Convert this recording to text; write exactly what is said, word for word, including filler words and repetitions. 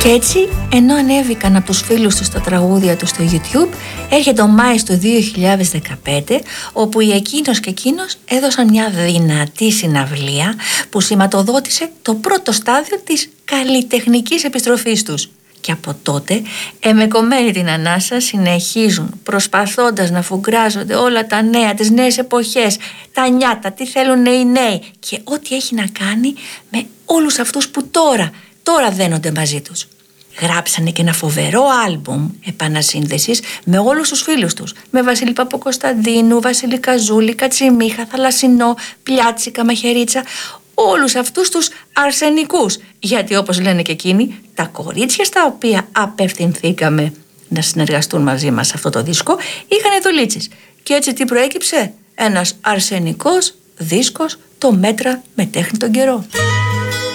Και έτσι, ενώ ανέβηκαν από τους φίλους τους τα τραγούδια του στο YouTube, έρχεται ο Μάης του δύο χιλιάδες δεκαπέντε, όπου η εκείνος και εκείνος έδωσαν μια δυνατή συναυλία που σηματοδότησε το πρώτο στάδιο της καλλιτεχνικής επιστροφής τους. Και από τότε, εμεκομένοι την ανάσα, συνεχίζουν προσπαθώντας να φουγκράζονται όλα τα νέα, τις νέες εποχές, τα νιάτα, τι θέλουν οι νέοι και ό,τι έχει να κάνει με όλους αυτούς που τώρα, τώρα δένονται μαζί τους. Γράψανε και ένα φοβερό άλμπουμ επανασύνδεσης με όλους τους φίλους τους. Με Βασίλη Παπακοσταντίνου, Βασίλη Καζούλη, Κατσιμίχα, Θαλασσινό, Πλιάτσικα, Μαχαιρίτσα. Όλους αυτούς τους αρσενικούς. Γιατί όπως λένε και εκείνοι, τα κορίτσια στα οποία απευθυνθήκαμε να συνεργαστούν μαζί μας σε αυτό το δίσκο είχαν δουλίτσες. Και έτσι τι προέκυψε? Ένας αρσενικός δίσκος, το Μέτρα με τέχνη τον καιρό.